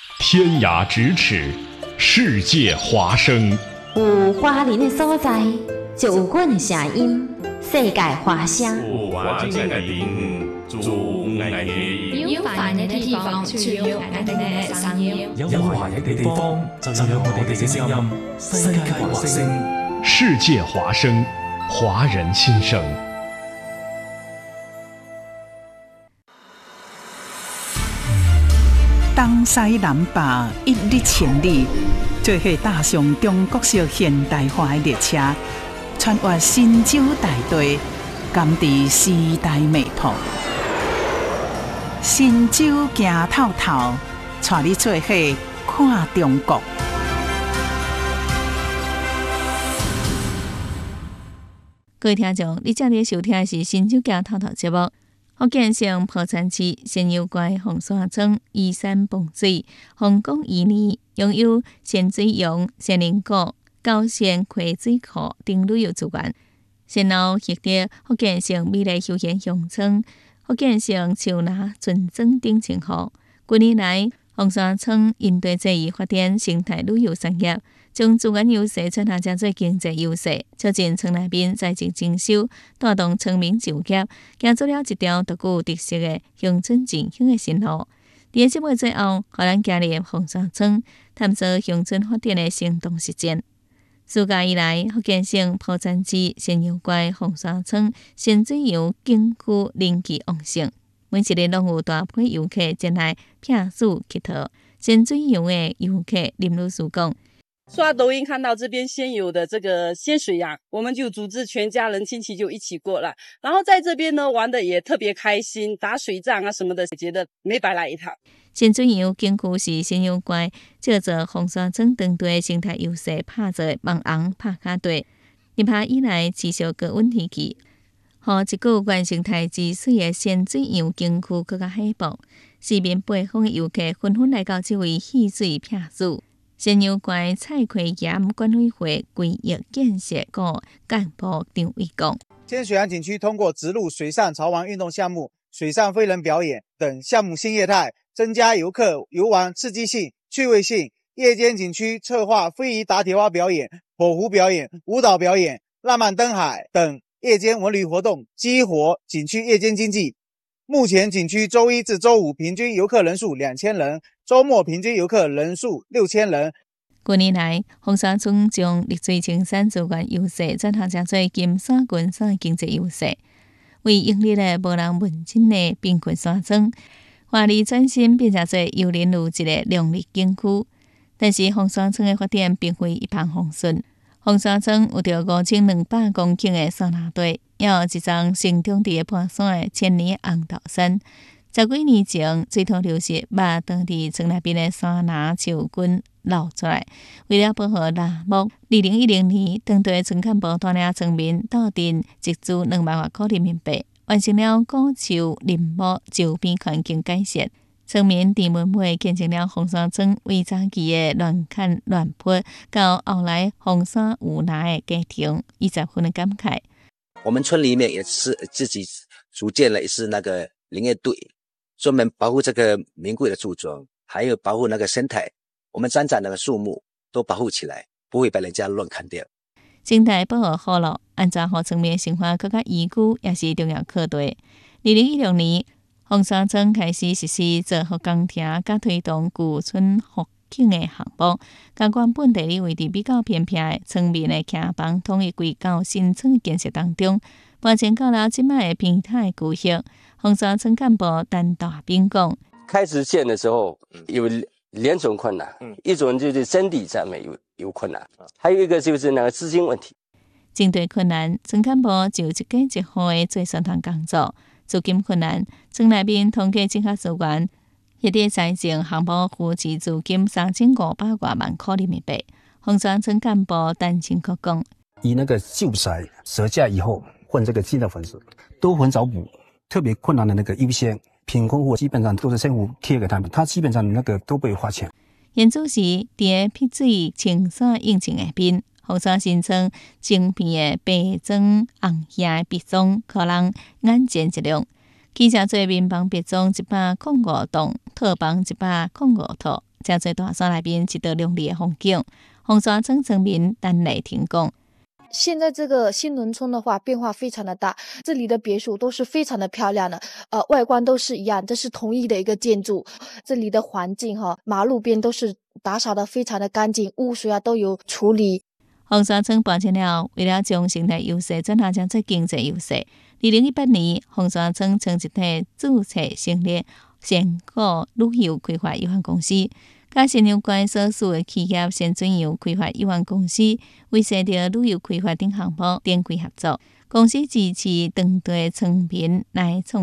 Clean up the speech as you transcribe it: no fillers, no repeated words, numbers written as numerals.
天涯咫尺，世界华声。 有华人的所在，就有阮的声音。世界华声。 有华人的地方，就有爱的音。 有华人的地方，就有爱的聲音。 有華人嘅地方，就有我哋嘅聲音。世界華聲， 世界華聲，華人心聲。 東西南北一日千里，做伙踏上中國式現代化的列車，穿越神州大地，甘知時代脈搏。神州行透透，帶你做伙看中國。 各位聽眾，你正在收聽的是《神州行透透》節目。福建省埔山市仙遊街紅山莊依山傍水，風光旖旎，擁有仙水榕、仙人谷、高仙溪水庫等旅遊資源。先後獲得福建省美麗休閒鄉村、福建省樹林純種等稱號。近年來，紅山莊因對這一發展生態旅遊產業，將資源優勢轉化做經濟優勢，促進村內面在職增收，帶動村民就業，行出了一條獨具特色的鄉村振興的新路。在節目最後，讓咱加入紅山莊，探索鄉村發展的生動實踐。暑假以來，福建省埔山市仙遊街紅山莊仙水榕景區人氣旺盛，每一日攏有大批遊客前來避暑乞討。仙水榕的遊客林女士講。 刷抖音看到这边仙游的这个仙水呀，我们就组织全家人亲戚就一起过来，然后在这边呢玩的也特别开心，打水仗啊什么的，觉得没白来一趟。 仙水榕景區是仙遊街借着紅山莊當地生態優勢拍做網紅拍卡地，入夏以來持續高溫天氣，和一個原生態之水的仙水榕景區更加稀薄，四面八方的遊客紛紛來到這位戲水避暑。仙遊街蔡奎岩管委會規劃建設局幹部張偉講， 天水灣景區通過植入水上潮玩運動項目、水上飛人表演等項目新業態，增加遊客遊玩刺激性、趣味性。夜間景區策劃非遺打鐵花表演、火狐表演、舞蹈表演、浪漫燈海等夜間文旅活動，激活景區夜間經濟。目前景區周一至周五平均遊客人數2000人，周末平均遊客人數6000人。 近年來，紅山莊將綠水青山資源優勢轉化成做金山群山的經濟優勢，為盈利的無人問津的貧困山莊，華麗轉型變成做遊人如一個亮麗景區。但是紅山莊的發展並非一帆風順，紅山莊有着5200公頃的山拿地，也有一座成長地的盤山的千年紅豆山。10幾年前，水土流失，把當地村內邊的山拿樹根撈出來。為了保護林木，2010年，當地村幹部帶領村民鬥陣集資2萬塊人民幣，完成了古樹林木周邊環境改善。村民伫門尾見證了紅山莊為早期的亂砍亂伐，到後來紅山有拿的家庭，20分的感慨。 我們村裡面也是自己組建了，也是那個林業隊，專門保護這個名貴的樹種，還有保護那個生態。我們長長那個樹木都保護起來，不會被人家亂砍掉。 生態保護好了，安怎讓村民生活更加宜居，也是重要課題。2016年，紅山莊開始實施做福工程甲推動舊村復興的項目，甲原本地理位置比較偏僻的村民的墾房統一歸到新村建設當中，目前到了即賣的平台區域。紅山村幹部單大兵講， 開始建的時候有兩種困難，一種就是身體上面有困難，還有一個就是那個資金問題。 針對困難，村幹部就一家一戶的做宣傳工作。資金困難，村內面統計整合資源，迄個財政項目扶持資金3500多萬塊人民幣。紅山村幹部單清可講， 以那個舊材折價以後換這個新的粉絲，都很早補。特別困難的那個優先貧困戶，基本上都是政府貼給他們，他基本上那個都不會花錢。 演出時，在碧水青山映晴的邊，紅山新村整片的白裝紅葉別莊，可人眼前一亮。其實做民房別莊105棟，套房105套， 正在大山内面一道亮丽的风景。红山村村民陈lei婷讲。 现在这个新农村的话，变化非常的大，这里的别墅都是非常的漂亮的，外观都是一样，这是同一的一个建筑。这里的环境马路边都是打扫的非常的干净，污水都有处理。 红山村搬迁了，为了将生态优势转化成做经济优势。2018年，红山村成立体注册成立仙果旅游开发有限公司。甲新阳关所属的企业先准游开发有限公司为设定旅游开发等项目展开合作，公司支持当地村民来创